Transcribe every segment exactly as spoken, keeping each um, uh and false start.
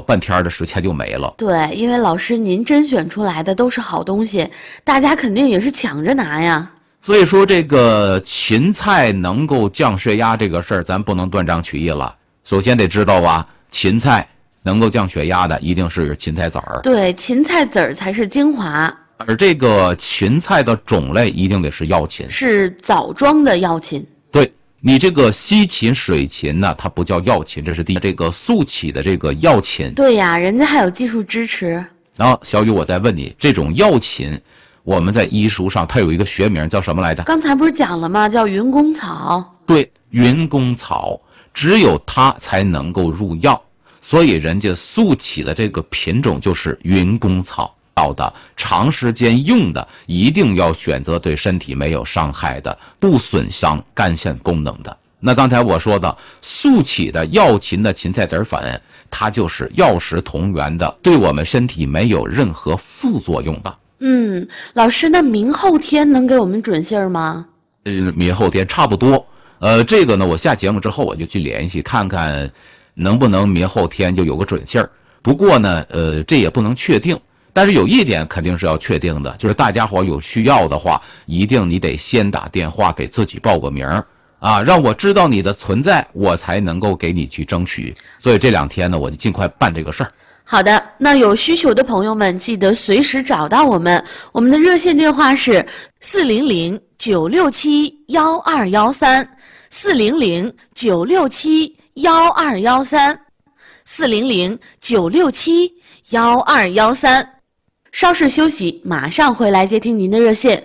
半天的时间就没了。 对，因为老师您甄选出来的都是好东西，大家肯定也是抢着拿呀。 所以说这个芹菜能够降血压这个事儿，咱不能断章取义了。首先得知道啊，芹菜能够降血压的一定是芹菜籽儿。 对，芹菜籽儿才是精华。 而这个芹菜的种类一定得是药芹， 是枣庄的药芹。 对，你这个西芹、水芹呢，它不叫药芹，这是第一。这个速起的这个药芹， 对呀，人家还有技术支持。 然后小雨，我再问你，这种药芹，我们在医书上它有一个学名叫什么来着？ 刚才不是讲了吗？叫云公草。 对，云公草，只有它才能够入药，所以人家速起的这个品种就是云公草。的长时间用的一定要选择对身体没有伤害的，不损伤肝肾功能的。那刚才我说的速起的药芹的芹菜籽粉，它就是药食同源的，对我们身体没有任何副作用的。 嗯，老师，那明后天能给我们准信儿吗？ 呃，明后天差不多。呃，这个呢，我下节目之后我就去联系看看，能不能明后天就有个准信儿。不过呢，呃，这也不能确定。但是有一点肯定是要确定的，就是大家伙有需要的话，一定你得先打电话给自己报个名啊，让我知道你的存在，我才能够给你去争取。所以这两天呢，我就尽快办这个事儿。 好的，那有需求的朋友们记得随时找到我们，我们的热线电话是四零零九六七幺二幺三，四零零九六七幺二幺三，四零零九六七幺二幺三。稍事休息，马上回来接听您的热线。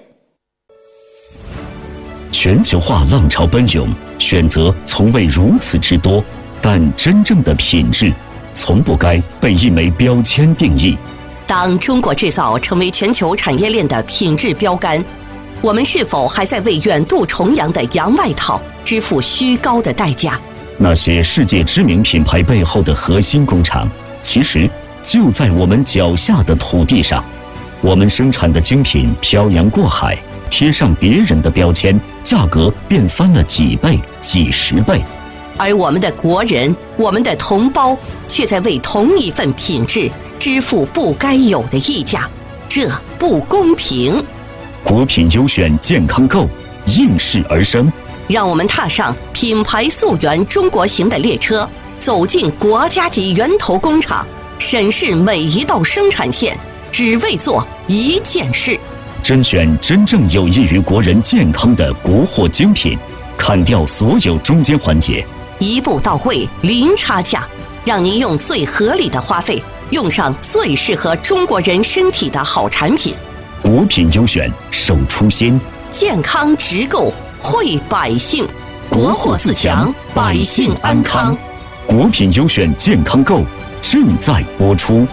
全球化浪潮奔涌，选择从未如此之多，但真正的品质从不该被一枚标签定义。 当中国制造成为全球产业链的品质标杆，我们是否还在为远渡重洋的洋外套支付虚高的代价？ 那些世界知名品牌背后的核心工厂，其实就在我们脚下的土地上。我们生产的精品漂洋过海，贴上别人的标签，价格便翻了几倍、几十倍。 而我们的国人，我们的同胞，却在为同一份品质支付不该有的溢价，这不公平。 国品优选健康购应势而生， 让我们踏上品牌溯源中国行的列车，走进国家级源头工厂，审视每一道生产线，只为做一件事。 甄选真正有益于国人健康的国货精品，砍掉所有中间环节， 一步到位，零差价，让您用最合理的花费，用上最适合中国人身体的好产品。 国品优选，守初心， 健康直购，惠百姓，国货自强，百姓安康。 国品优选健康购正在播出。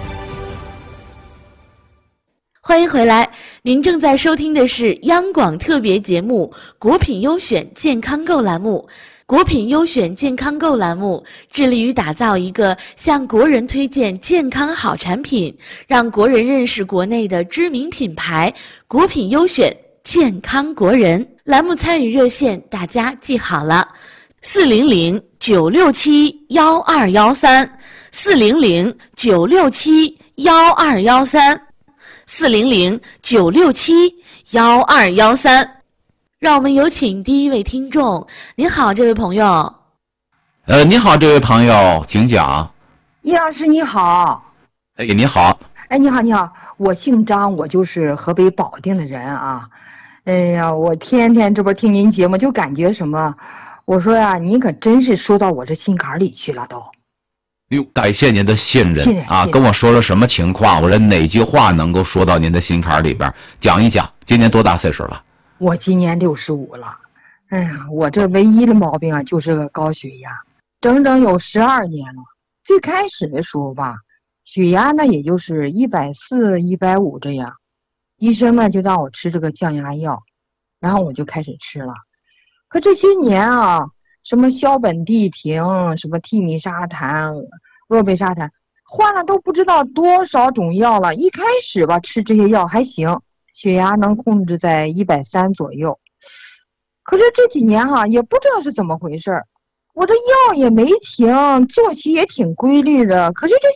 欢迎回来，您正在收听的是央广特别节目《国品优选健康购》栏目。国品优选健康购栏目致力于打造一个向国人推荐健康好产品，让国人认识国内的知名品牌。国品优选健康国人栏目参与热线大家记好了，四零零九六七幺二幺三，四零零九六七幺二幺三，四零零九六七幺二幺三。让我们有请第一位听众。您好，这位朋友。 呃，你好，这位朋友，请讲。 叶老师你好。 哎，你好。 哎，你好，你好，我姓张，我就是河北保定的人啊。哎呀，我天天这不听您节目，就感觉什么，我说呀，您可真是说到我这心坎里去了都。 哟，感谢您的信任信任啊！ 信任跟我说了什么情况？我说哪句话能够说到您的心坎里边？讲一讲。今年多大岁数了？ 我今年六十五了。哎呀，我这唯一的毛病啊，就是个高血压，整整有十二年了。最开始的时候吧，血压呢也就是一百四、一百五这样，医生呢就让我吃这个降压药，然后我就开始吃了。可这些年啊，什么硝苯地平，什么替米沙坦、鄂贝沙坦，换了都不知道多少种药了。一开始吧，吃这些药还行，血压能控制在一百三左右。可是这几年哈、啊，也不知道是怎么回事，我这药也没停，作息也挺规律的，可是这